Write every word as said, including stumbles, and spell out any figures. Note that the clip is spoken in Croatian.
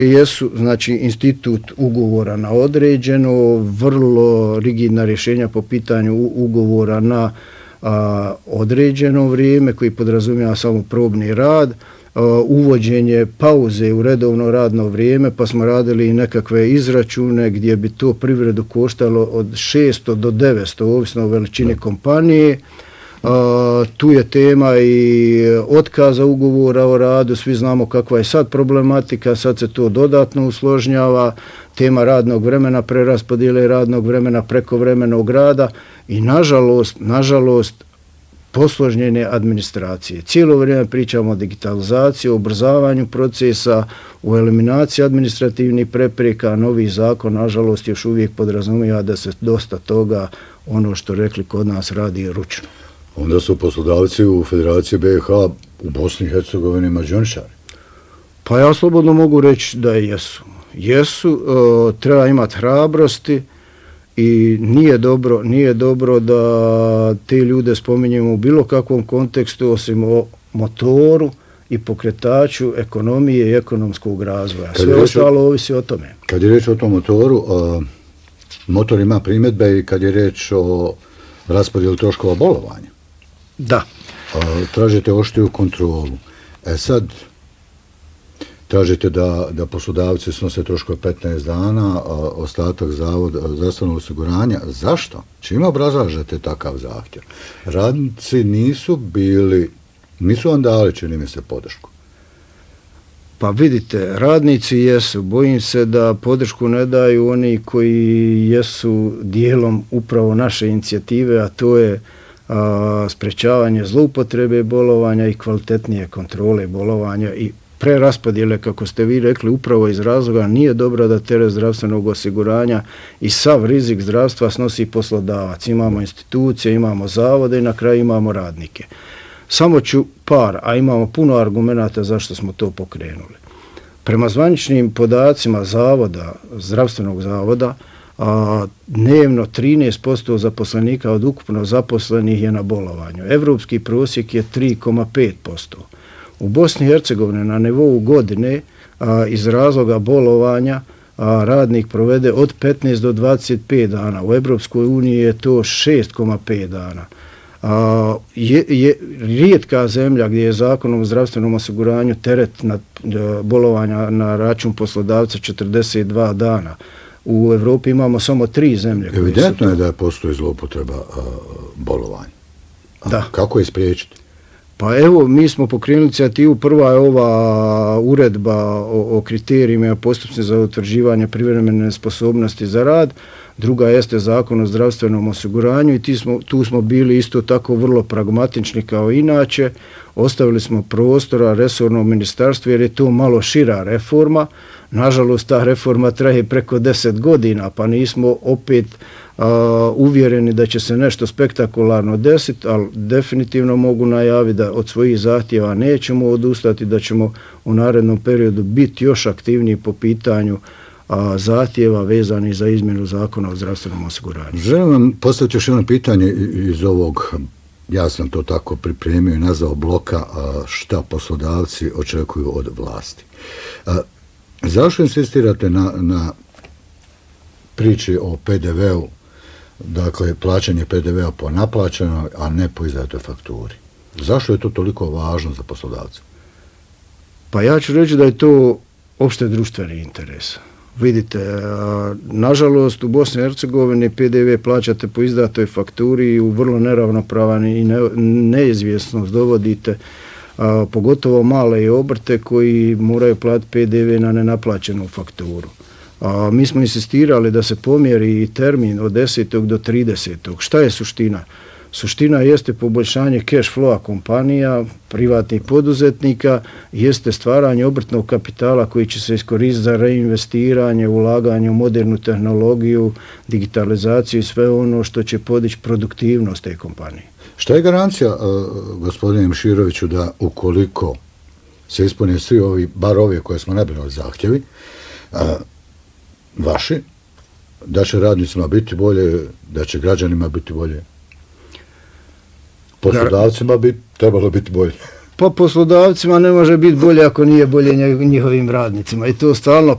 jesu, znači, institut ugovora na određeno, vrlo rigidna rješenja po pitanju ugovora na a, određeno vrijeme koji podrazumijeva samo probni rad, a, uvođenje pauze u redovno radno vrijeme, pa smo radili i nekakve izračune gdje bi to privredu koštalo od šesto do devetsto, ovisno o veličini kompanije. Uh, tu je tema i otkaza ugovora o radu, svi znamo kakva je sad problematika, sad se to dodatno usložnjava, tema radnog vremena, preraspodjele radnog vremena, prekovremenog rada i nažalost, nažalost posložnjene administracije. Cijelo vrijeme pričamo o digitalizaciji, o ubrzavanju procesa, o eliminaciji administrativnih prepreka, novi zakon nažalost još uvijek podrazumijeva da se dosta toga, ono što rekli kod nas, radi ručno. Onda su poslodavci u Federaciji B i H u Bosni i Hercegovini mađioničari. Pa ja slobodno mogu reći da jesu. Jesu, uh, treba imati hrabrosti i nije dobro, nije dobro da te ljude spominjemo u bilo kakvom kontekstu osim o motoru i pokretaču ekonomije i ekonomskog razvoja. Sve ostalo ovisi o tome. Kad je riječ o tom motoru, uh, motor ima primjedbe i kad je riječ o raspodjelu troškova bolovanja. Da. Tražite oštriju kontrolu. E sad, tražite da, da poslodavci snose troškove petnaest dana, a ostatak zavoda zdravstvenog osiguranja. Zašto? Čime obrazlažete takav zahtjev? Radnici nisu bili, nisu vam dali, čini mi se, podršku. Pa vidite, radnici jesu. Bojim se da podršku ne daju oni koji jesu dijelom upravo naše inicijative, a to je a, sprečavanje zloupotrebe bolovanja i kvalitetnije kontrole bolovanja i preraspodjele, kako ste vi rekli, upravo iz razloga nije dobro da teret zdravstvenog osiguranja i sav rizik zdravstva snosi poslodavac. Imamo institucije, imamo zavode i na kraju imamo radnike. Samo ću par, a imamo puno argumenata zašto smo to pokrenuli. Prema zvaničnim podacima zavoda, zdravstvenog zavoda, a, dnevno trinaest posto zaposlenika od ukupno zaposlenih je na bolovanju. Evropski prosjek je tri zarez pet posto. U Bosni i Hercegovini na nivou godine a, iz razloga bolovanja a, radnik provede od petnaest do dvadeset pet dana. U Evropskoj uniji je to šest zarez pet dana. A, je, je rijetka zemlja gdje je zakonom o zdravstvenom osiguranju teret na, bolovanja na račun poslodavca četrdeset dva dana. U Evropi imamo samo tri zemlje. Evidentno je da postoji zloupotreba a, bolovanja. A da. Kako je spriječiti? Pa evo, mi smo pokrenuli inicijativu, prva je ova uredba o, o kriterijima i postupcima za utvrđivanje privremene nesposobnosti za rad, druga jeste zakon o zdravstvenom osiguranju i ti smo, tu smo bili isto tako vrlo pragmatični kao inače, ostavili smo prostora resornom ministarstvu jer je to malo šira reforma, nažalost ta reforma traje preko deset godina pa nismo opet Uh, uvjereni da će se nešto spektakularno desiti, ali definitivno mogu najaviti da od svojih zahtjeva nećemo odustati, da ćemo u narednom periodu biti još aktivniji po pitanju uh, zahtjeva vezanih za izmjenu zakona o zdravstvenom osiguranju. Želim vam postaviti još jedno pitanje iz ovog, ja sam to tako pripremio i nazvao bloka, uh, šta poslodavci očekuju od vlasti. Uh, zašto insistirate na, na priči o P D V-u, dakle plaćanje P D V-a po naplaćenoj, a ne po izdatoj fakturi? Zašto je to toliko važno za poslodavce? Pa ja ću reći da je to opšte društveni interes. Vidite, nažalost u Bosni i Hercegovini P D V plaćate po izdatoj fakturi i u vrlo neravnopravan i ne, neizvjesnost dovodite a, pogotovo male i obrte koji moraju platiti P D V na nenaplaćenu fakturu. A, mi smo insistirali da se pomjeri termin od desetog do tridesetog. Šta je suština? Suština jeste poboljšanje cash flowa kompanija, privatnih poduzetnika, jeste stvaranje obrtnog kapitala koji će se iskoristiti za reinvestiranje, ulaganje u modernu tehnologiju, digitalizaciju i sve ono što će podići produktivnost te kompanije. Šta je garancija, uh, gospodine Miširoviću, da ukoliko se ispune svi ovi, bar ovi koje smo nabili zahtjevi, uh, vaši, da će radnicima biti bolje, da će građanima biti bolje? Poslodavcima bi trebalo biti bolje. Pa poslodavcima ne može biti bolje ako nije bolje njihovim radnicima i to stalno